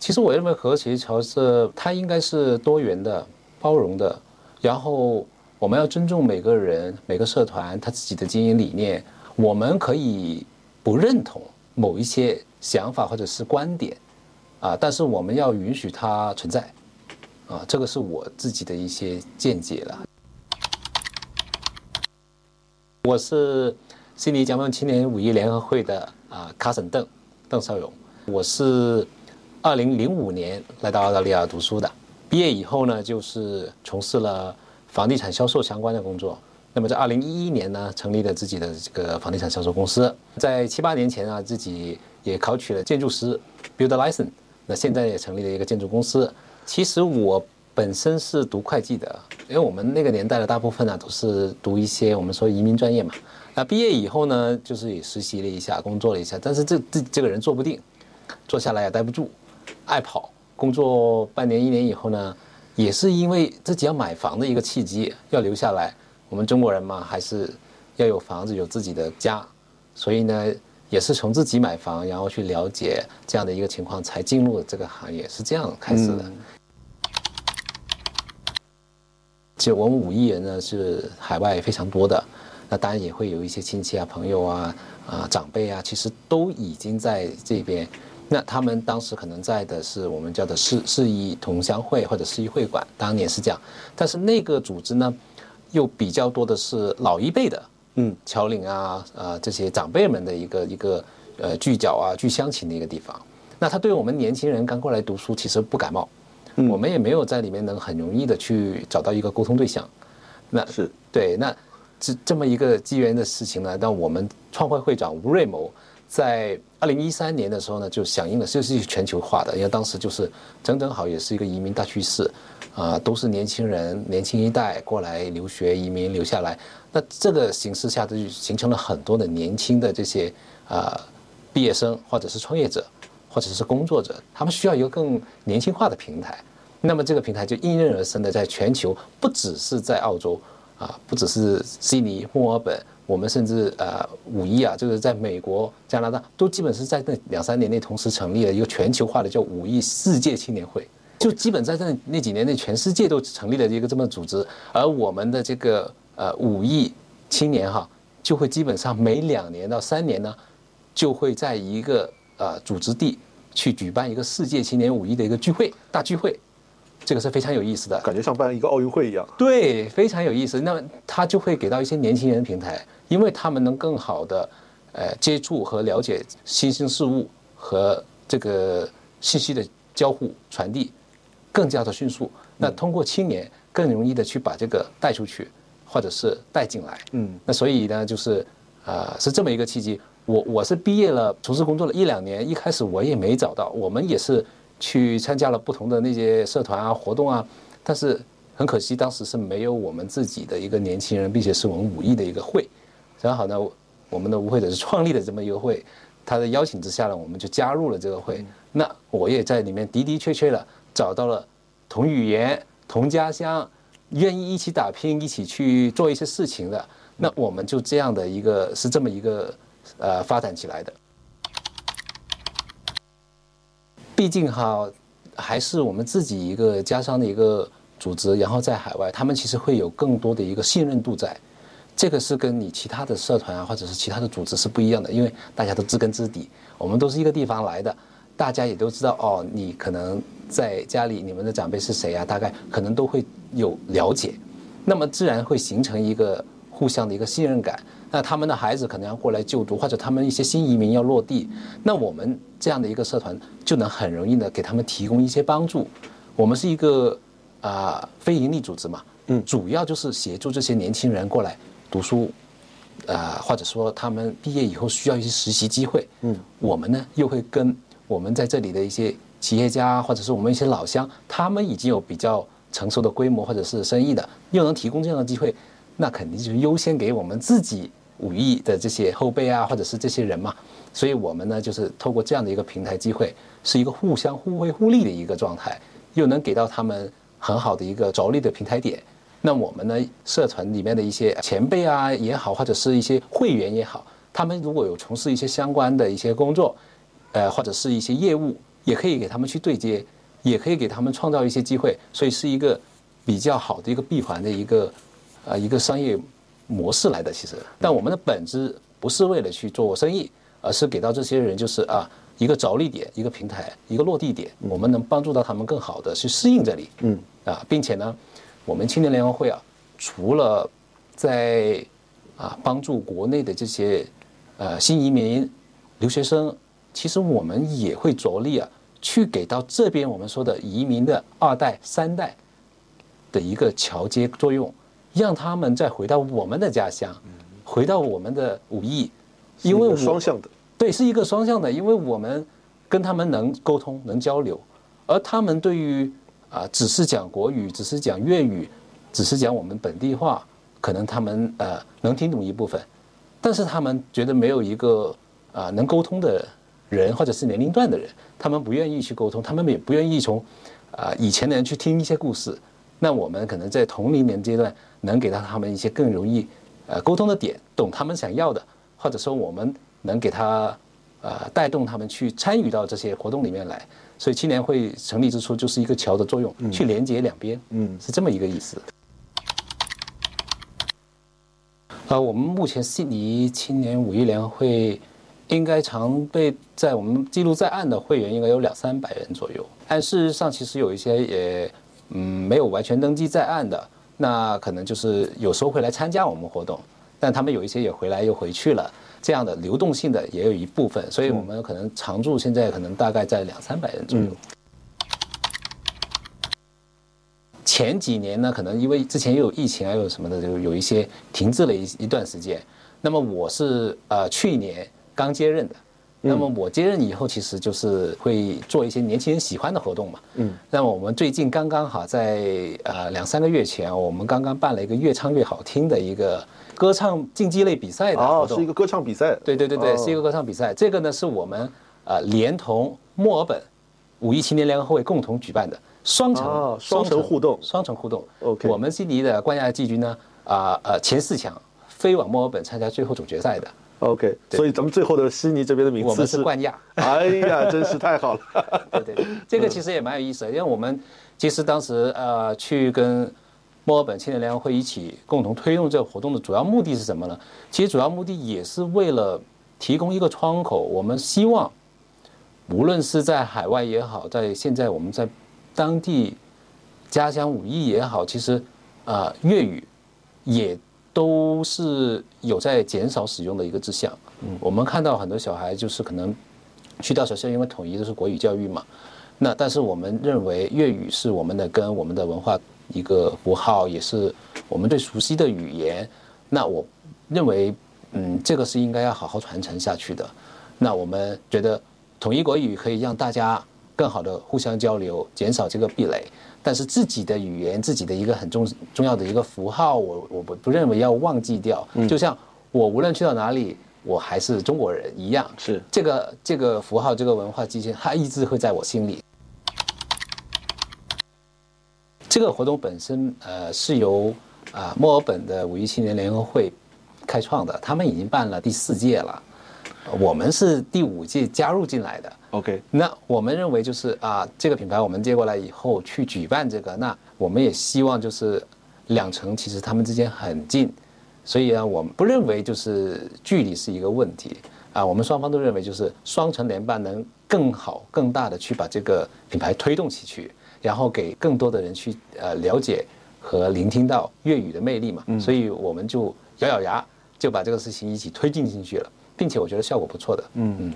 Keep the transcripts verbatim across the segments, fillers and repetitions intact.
其实我认为和谐桥社它应该是多元的、包容的，然后我们要尊重每个人、每个社团他自己的经营理念。我们可以不认同某一些想法或者是观点啊，但是我们要允许它存在啊，这个是我自己的一些见解了。我是悉尼江梦青年五一联合会的啊卡森邓邓少勇，我是二零零五年来到澳大利亚读书的，毕业以后呢，就是从事了房地产销售相关的工作。那么在二零一一年呢，成立了自己的这个房地产销售公司。在七八年前啊，自己也考取了建筑师 Builder License， 那现在也成立了一个建筑公司。其实我本身是读会计的，因为我们那个年代的大部分呢、啊、都是读一些我们说移民专业嘛。那毕业以后呢，就是也实习了一下，工作了一下，但是这这这个人坐不定，坐下来也待不住，爱跑。工作半年一年以后呢，也是因为自己要买房的一个契机，要留下来。我们中国人嘛，还是要有房子，有自己的家，所以呢，也是从自己买房，然后去了解这样的一个情况，才进入了这个行业，是这样开始的。嗯、其实我们五亿人呢是海外非常多的，那当然也会有一些亲戚啊、朋友啊、啊长辈啊，其实都已经在这边。那他们当时可能在的是我们叫的市市议同乡会或者市议会馆，当年是这样，但是那个组织呢，又比较多的是老一辈的，嗯，侨领啊，呃，这些长辈们的一个一个呃聚角啊、聚乡情的一个地方。那他对我们年轻人刚过来读书，其实不感冒，嗯、我们也没有在里面能很容易的去找到一个沟通对象。那是对，那这这么一个机缘的事情呢，让我们创会会长吴瑞谋在二零一三年的时候呢，就响应了，就是全球化的，因为当时就是正正好也是一个移民大趋势。啊、呃，都是年轻人，年轻一代过来留学、移民留下来。那这个形势下，就形成了很多的年轻的这些啊、呃、毕业生，或者是创业者，或者是工作者，他们需要一个更年轻化的平台。那么这个平台就应运而生的，在全球，不只是在澳洲啊、呃，不只是悉尼、墨尔本，我们甚至呃五一啊，就是在美国、加拿大，都基本是在那两三年内同时成立了一个全球化的叫五一世界青年会。就基本在那那几年内，全世界都成立了一个这么组织，而我们的这个呃五亿青年哈，就会基本上每两年到三年呢，就会在一个呃组织地去举办一个世界青年五一的一个聚会大聚会，这个是非常有意思的， 感觉像办一个奥运会一样。 对，非常有意思。那么他就会给到一些年轻人平台，因为他们能更好的呃接触和了解新兴事物和这个信息的交互传递。更加的迅速，那通过青年更容易的去把这个带出去，或者是带进来。嗯，那所以呢，就是呃是这么一个契机。我我是毕业了，从事工作了一两年，一开始我也没找到，我们也是去参加了不同的那些社团啊、活动啊，但是很可惜，当时是没有我们自己的一个年轻人，并且是我们五亿的一个会。正好呢，我们的吴会者是创立了这么一个会，他的邀请之下呢，我们就加入了这个会。那我也在里面的的确确的找到了同语言、同家乡，愿意一起打拼、一起去做一些事情的。那我们就这样的一个是这么一个呃发展起来的。毕竟哈，还是我们自己一个家乡的一个组织，然后在海外，他们其实会有更多的一个信任度在。这个是跟你其他的社团啊，或者是其他的组织是不一样的，因为大家都知根知底，我们都是一个地方来的，大家也都知道哦，你可能在家里你们的长辈是谁啊，大概可能都会有了解，那么自然会形成一个互相的一个信任感。那他们的孩子可能要过来就读，或者他们一些新移民要落地，那我们这样的一个社团就能很容易的给他们提供一些帮助。我们是一个啊、呃、非营利组织嘛，嗯，主要就是协助这些年轻人过来读书，啊、呃，或者说他们毕业以后需要一些实习机会，嗯，我们呢又会跟我们在这里的一些企业家，或者是我们一些老乡，他们已经有比较成熟的规模或者是生意的，又能提供这样的机会，那肯定就是优先给我们自己五亿的这些后辈啊，或者是这些人嘛。所以我们呢，就是透过这样的一个平台机会，是一个互相互惠互利的一个状态，又能给到他们很好的一个着力的平台点。那我们呢，社团里面的一些前辈啊也好，或者是一些会员也好，他们如果有从事一些相关的一些工作，呃，或者是一些业务也可以给他们去对接，也可以给他们创造一些机会，所以是一个比较好的一个闭环的一个呃一个商业模式来的。其实，但我们的本质不是为了去做生意，而是给到这些人就是啊一个着力点，一个平台，一个落地点，我们能帮助到他们更好的去适应这里。嗯啊，并且呢，我们青年联合会啊，除了在啊帮助国内的这些呃新移民留学生，其实我们也会着力啊去给到这边我们说的移民的二代三代的一个桥接作用，让他们再回到我们的家乡，回到我们的武义，因为双向的， 对，是一个双向的，因为我们跟他们能沟通能交流，而他们对于啊、呃、只是讲国语，只是讲粤语，只是讲我们本地话，可能他们呃能听懂一部分，但是他们觉得没有一个啊、呃、能沟通的人或者是年龄段的人，他们不愿意去沟通，他们也不愿意从啊、呃、以前的人去听一些故事。那我们可能在同龄年阶段能给到他们一些更容易呃沟通的点，懂他们想要的，或者说我们能给他呃带动他们去参与到这些活动里面来。所以青年会成立之初就是一个桥的作用，去连接两边，嗯，是这么一个意思。呃，我们目前悉尼青年武艺联合会应该常被在我们记录在案的会员应该有两三百人左右，但事实上其实有一些也嗯没有完全登记在案的，那可能就是有时候会来参加我们活动，但他们有一些也回来又回去了，这样的流动性的也有一部分，所以我们可能常驻现在可能大概在两三百人左右。嗯，前几年呢，可能因为之前又有疫情啊，又有什么的，就有一些停滞了一一段时间。那么我是呃去年刚接任的，那么我接任以后，其实就是会做一些年轻人喜欢的活动嘛。嗯，那么我们最近刚刚好在呃两三个月前，我们刚刚办了一个越唱越好听的一个歌唱竞技类比赛的活动。 哦，是一个歌唱比赛。 对对对对，是一个歌唱比赛。这个呢是我们呃连同墨尔本武艺青年联合会共同举办的。双城、 啊、双城互动， 双城互动。 OK， 我们悉尼的冠亚季军呢，啊 呃, 呃前四强飞往墨尔本参加最后总决赛的。 OK， 所以咱们最后的悉尼这边的名次是我们是冠亚。 哎呀，真是太好了。 对对，这个其实也蛮有意思的，因为我们其实当时呃去跟墨尔本青年联合会一起共同推动这个活动的主要目的是什么呢？其实主要目的也是为了提供一个窗口，我们希望无论是在海外也好，在现在我们在当地家乡武艺也好，其实啊、呃、粤语也都是有在减少使用的一个志向。嗯，我们看到很多小孩就是可能去到学校，因为统一都是国语教育嘛，那但是我们认为粤语是我们的根，我们的文化一个符号，也是我们最熟悉的语言。那我认为，嗯，这个是应该要好好传承下去的。那我们觉得统一国语可以让大家更好的互相交流，减少这个壁垒。但是自己的语言，自己的一个很重重要的一个符号，我我不不认为要忘记掉。就像我无论去到哪里，我还是中国人一样。 是这个这个符号，这个文化基线，它一直会在我心里。这个活动本身，呃，是由啊、呃、墨尔本的武艺青年联合会开创的，他们已经办了第四届了。我们是第五届加入进来的 ，OK。 那我们认为就是啊，这个品牌我们接过来以后去举办这个，那我们也希望就是两城其实他们之间很近，所以啊，我们不认为就是距离是一个问题啊，我们双方都认为就是双城联办能更好、更大的去把这个品牌推动起去，然后给更多的人去呃了解和聆听到粤语的魅力嘛，所以我们就咬咬牙就把这个事情一起推进进去了。并且我觉得效果不错的，嗯嗯，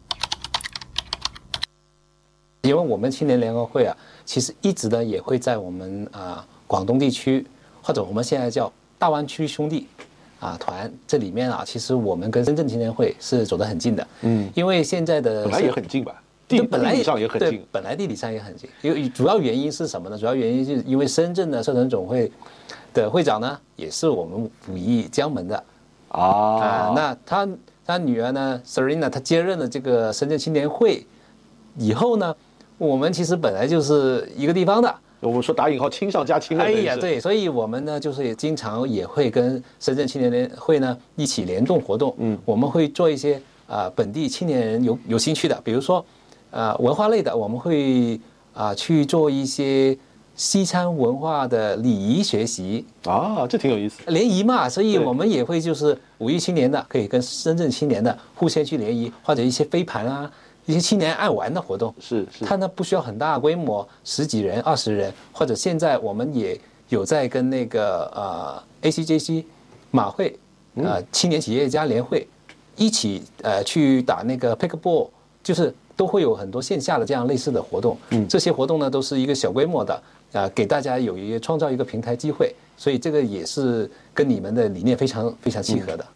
因为我们青年联合会啊，其实一直呢也会在我们啊、呃、广东地区，或者我们现在叫大湾区兄弟啊团这里面啊，其实我们跟深圳青年会是走得很近的，嗯，因为现在的本来也很近吧，地本来地理上也很近， 本来地理上也很近，因为主要原因是什么呢？主要原因是因为深圳的社团总会的会长呢，也是我们武艺江门的啊、呃，那他。他女儿呢 ，Serena， 她接任了这个深圳青年会以后呢，我们其实本来就是一个地方的。 我们说打引号亲上加亲了。 哎呀，对，所以我们呢，就是也经常也会跟深圳青年联会呢一起联动活动。嗯，我们会做一些啊、呃、本地青年人有有兴趣的，比如说呃文化类的，我们会啊、去做一些西餐文化的礼仪学习啊，这挺有意思。 联谊嘛，所以对我们也会就是五一青年的可以跟深圳青年的互相去联谊，或者一些飞盘啊，一些青年爱玩的活动。 是是， 它呢不需要很大的规模，十几人、二十人，或者现在我们也有在跟那个呃 A C J C 马会呃青年企业家联会一起呃去打那个 pickleball， 就是都会有很多线下的这样类似的活动。嗯，这些活动呢都是一个小规模的啊、呃，给大家有一个创造一个平台机会，所以这个也是跟你们的理念非常非常契合的。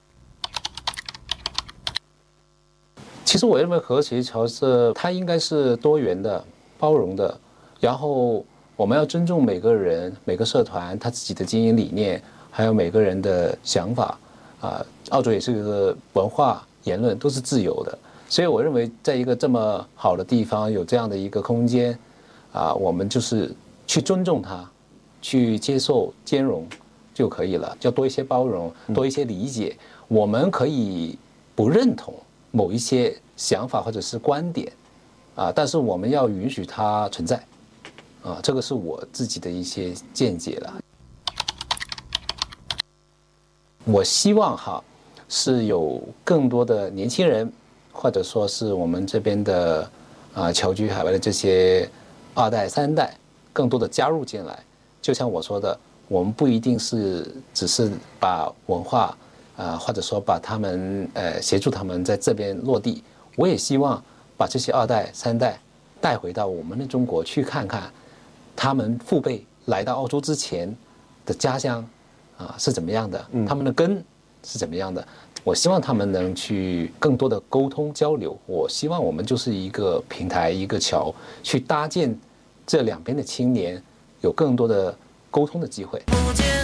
其实我认为和谐侨社它应该是多元的、包容的，然后我们要尊重每个人、每个社团他自己的经营理念，还有每个人的想法。啊，澳洲也是一个文化言论都是自由的，所以我认为在一个这么好的地方有这样的一个空间，啊，我们就是去尊重它，去接受兼容就可以了，要多一些包容，多一些理解。我们可以不认同某一些想法或者是观点，啊，但是我们要允许它存在，啊，这个是我自己的一些见解了。我希望哈是有更多的年轻人，或者说是我们这边的啊侨居海外的这些二代、三代，更多的加入进来。就像我说的，我们不一定是只是把文化啊，或者说把他们呃协助他们在这边落地。我也希望把这些二代、三代带回到我们的中国去看看，他们父辈来到澳洲之前的家乡。啊，是怎么样的？他们的根是怎么样的？我希望他们能去更多的沟通交流。我希望我们就是一个平台，一个桥，去搭建这两边的青年有更多的沟通的机会。